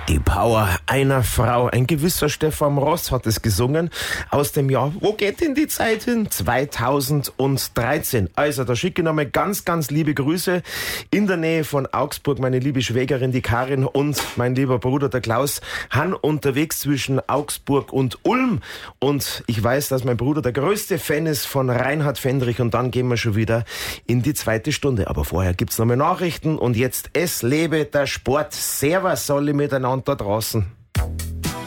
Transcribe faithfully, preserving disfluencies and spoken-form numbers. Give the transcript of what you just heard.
Die Power einer Frau. Ein gewisser Stefan Ross hat es gesungen aus dem Jahr, wo geht denn die Zeit hin? zweitausenddreizehn. Also, da schicke ich nochmal ganz, ganz liebe Grüße in der Nähe von Augsburg. Meine liebe Schwägerin, die Karin, und mein lieber Bruder, der Klaus, han unterwegs zwischen Augsburg und Ulm. Und ich weiß, dass mein Bruder der größte Fan ist von Reinhard Fendrich. Und dann gehen wir schon wieder in die zweite Stunde. Aber vorher gibt's nochmal Nachrichten. Und jetzt, es lebe der Sport. Servus, alle miteinander da draußen.